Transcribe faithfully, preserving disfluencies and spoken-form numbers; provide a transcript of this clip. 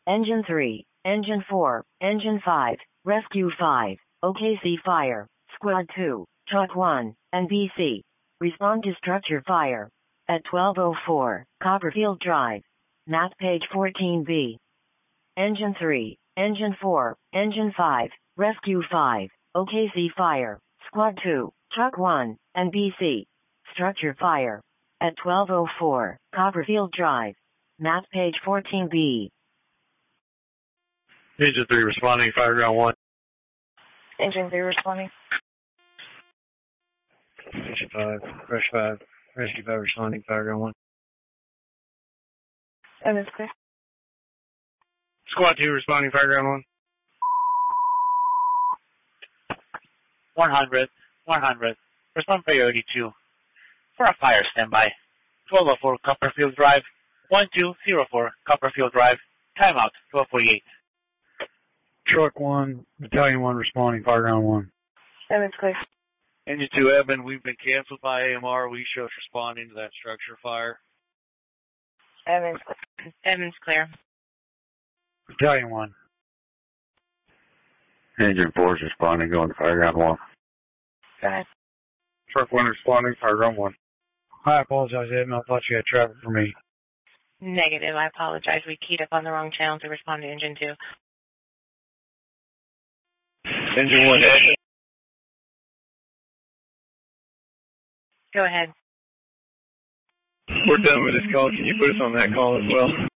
Engine three, Engine four, Engine five, Rescue five, O K C Fire, Squad two, Truck one, and B C. Respond to structure fire. At twelve oh four, Copperfield Drive. Map page fourteen B. Engine three, Engine four, Engine five, Rescue five, O K C Fire, Squad two, Truck one, and B C. Structure fire. At twelve oh four, Copperfield Drive. Map page fourteen B. Engine three responding, fire ground one. Engine three responding. Engine five, Rush five, Rescue five responding, fire ground one. Evans clear. Squad two responding, fire ground one. one hundred, one hundred, respond priority two. For a fire standby. twelve oh four Copperfield Drive, one two zero four Copperfield Drive, timeout twelve forty-eight. Truck one, Battalion one responding, fire ground one. Evans clear. Engine two, Evan, we've been canceled by A M R. We show us responding to that structure fire. Evans, Evans clear. Battalion one. Engine four is responding, going to fire ground one. go ahead. Truck one responding, fire ground one. I apologize, Evan. I thought you had traffic for me. Negative. I apologize. We keyed up on the wrong channel to respond to engine two. Engine one, Evan. Go ahead. We're done with this call. Can you put us on that call as well?